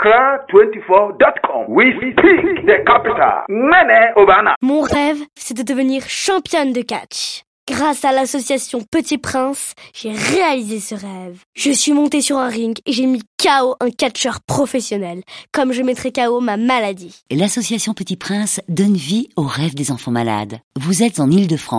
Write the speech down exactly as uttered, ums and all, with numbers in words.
accra vingt-quatre point com. We speak the capital. Mene Obana. Mon rêve, c'est de devenir championne de catch. Grâce à l'association Petit Prince, j'ai réalisé ce rêve. Je suis montée sur un ring et j'ai mis K O un catcheur professionnel, comme je mettrai K O ma maladie. L'association Petit Prince donne vie aux rêves des enfants malades. Vous êtes en Île-de-France.